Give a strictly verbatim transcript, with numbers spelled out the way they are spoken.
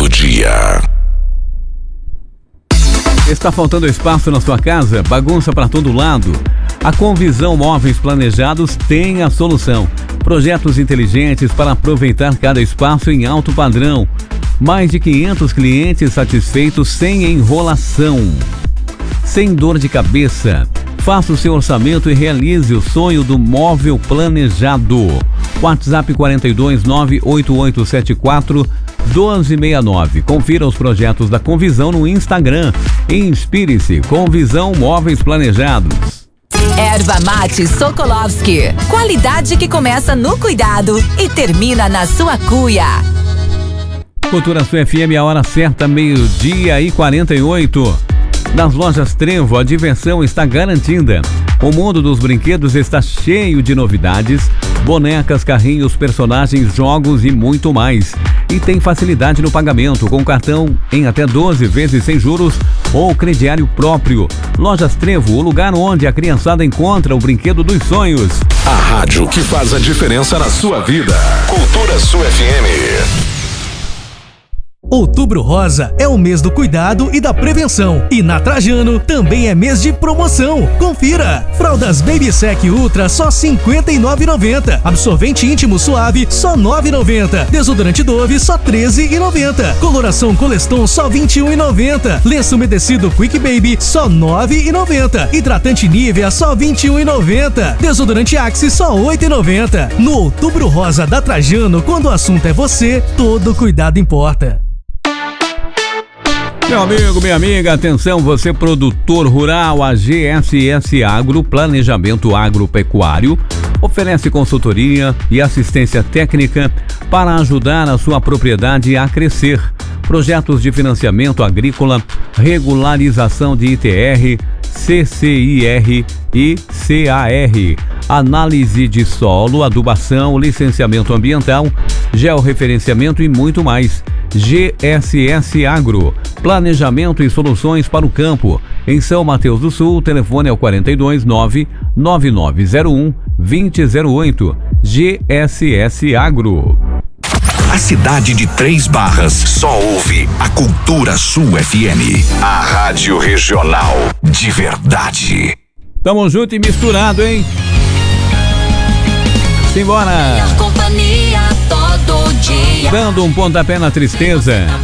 do dia. Está faltando espaço na sua casa? Bagunça para todo lado? A Convisão Móveis Planejados tem a solução. Projetos inteligentes para aproveitar cada espaço em alto padrão. Mais de quinhentos clientes satisfeitos sem enrolação. Sem dor de cabeça. Faça o seu orçamento e realize o sonho do móvel planejado. WhatsApp quatro dois nove oito oito sete quatro um dois seis nove. Confira os projetos da Convisão no Instagram. Inspire-se, Convisão Móveis Planejados. Erva Mate Sokolovski. Qualidade que começa no cuidado e termina na sua cuia. Cultura Sua F M, a hora certa, meio-dia e quarenta e oito. Nas lojas Trevo, a diversão está garantida. O mundo dos brinquedos está cheio de novidades, bonecas, carrinhos, personagens, jogos e muito mais. E tem facilidade no pagamento, com cartão em até doze vezes sem juros ou crediário próprio. Lojas Trevo, o lugar onde a criançada encontra o brinquedo dos sonhos. A rádio que faz a diferença na sua vida. Cultura Sua F M. Outubro Rosa é o mês do cuidado e da prevenção. E na Trajano também é mês de promoção. Confira! Fraldas Baby Sec Ultra só cinquenta e nove reais e noventa centavos. Absorvente íntimo suave só nove reais e noventa centavos. Desodorante Dove só treze reais e noventa centavos. Coloração Coleston só vinte e um reais e noventa centavos. Lenço umedecido Quick Baby só nove reais e noventa centavos. Hidratante Nivea só vinte e um reais e noventa centavos. Desodorante Axe só oito reais e noventa centavos. No Outubro Rosa da Trajano, quando o assunto é você, todo cuidado importa. Meu amigo, minha amiga, atenção, você produtor rural, a G S S Agro, Planejamento Agropecuário, oferece consultoria e assistência técnica para ajudar a sua propriedade a crescer. Projetos de financiamento agrícola, regularização de I T R, C C I R e C A R, análise de solo, adubação, licenciamento ambiental, georreferenciamento e muito mais. G S S Agro, planejamento e soluções para o campo. Em São Mateus do Sul, o telefone é o quatro dois nove nove nove zero um dois zero zero oito. G S S Agro. A cidade de Três Barras só ouve a Cultura Sua F M. A rádio regional de verdade. Tamo junto e misturado, hein? Simbora! Companhia todo dia. Dando um pontapé na tristeza.